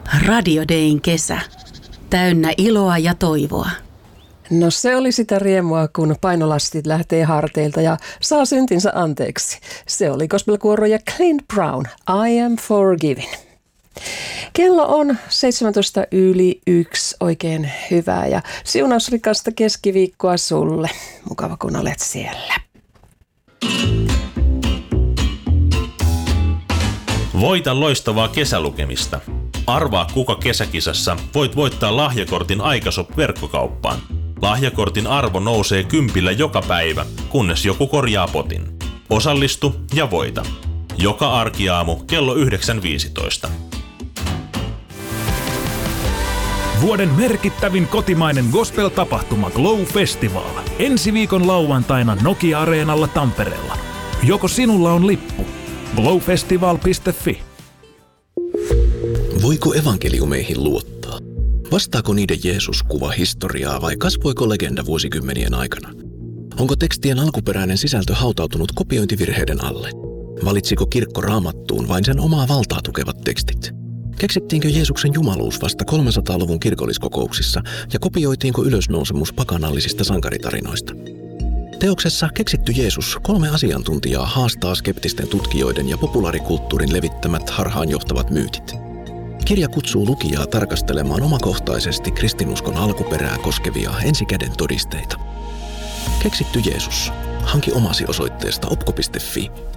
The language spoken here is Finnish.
Radio Dayn kesä. Täynnä iloa ja toivoa. No se oli sitä riemua, kun painolastit lähtee harteilta ja saa syntinsä anteeksi. Se oli gospelkuoro ja Clint Brown, I am forgiven. Kello on 1:17. Oikein hyvää ja siunausrikasta keskiviikkoa sulle. Mukava kun olet siellä. Voita loistavaa kesälukemista. Arvaa kuka kesäkisassa voit voittaa lahjakortin Aikashop-verkkokauppaan. Lahjakortin arvo nousee 10 joka päivä, kunnes joku korjaa potin. Osallistu ja voita. Joka arkiaamu kello 9:15. Vuoden merkittävin kotimainen gospel-tapahtuma Glow Festival. Ensi viikon lauantaina Nokia-areenalla Tampereella. Joko sinulla on lippu? glowfestival.fi. Voiko evankeliumeihin luottaa? Vastaako niiden Jeesus kuva historiaa vai kasvoiko legenda vuosikymmenien aikana? Onko tekstien alkuperäinen sisältö hautautunut kopiointivirheiden alle? Valitsiko kirkko Raamattuun vain sen omaa valtaa tukevat tekstit? Keksittiinkö Jeesuksen jumaluus vasta 300-luvun kirkolliskokouksissa ja kopioitiinko ylösnousemus pakanallisista sankaritarinoista? Teoksessa Keksitty Jeesus 3 asiantuntijaa haastaa skeptisten tutkijoiden ja populaarikulttuurin levittämät harhaanjohtavat myytit. Kirja kutsuu lukijaa tarkastelemaan omakohtaisesti kristinuskon alkuperää koskevia ensikäden todisteita. Keksitty Jeesus. Hanki omasi osoitteesta opko.fi.